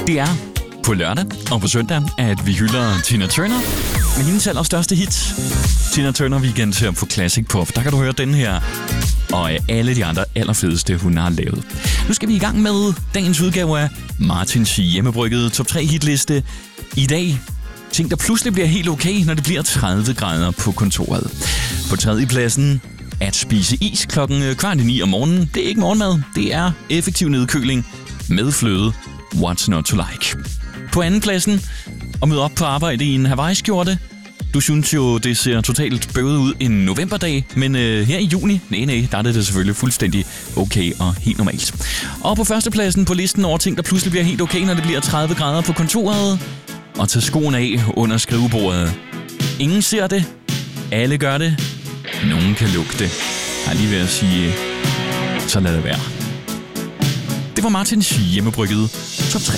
Det er på lørdag og på søndag, at vi hylder Tina Turner med hendes allerstørste hit. Tina Turner Weekend her på Classic Pop. Der kan du høre den her og alle de andre allerfedeste, hun har lavet. Nu skal vi i gang med dagens udgave af Martins hjemmebryggede top 3 hitliste. I dag ting, der pludselig bliver helt okay, når det bliver 30 grader på kontoret. På tredjepladsen at spise is klokken 8:15 om morgenen. Det er ikke morgenmad, det er effektiv nedkøling med fløde. What's not to like? På andenpladsen at møde op på arbejde i en Hawaii-skjorte. Du synes jo, det ser totalt bøvet ud en novemberdag, men her i juni, der er det selvfølgelig fuldstændig okay og helt normalt. Og på førstepladsen på listen over ting, der pludselig bliver helt okay, når det bliver 30 grader på kontoret. Og tage skoen af under skrivebordet. Ingen ser det. Alle gør det. Nogen kan lugte. Jeg er lige ved at sige, så lad det være. Det var Martins hjemmebryggede top 3.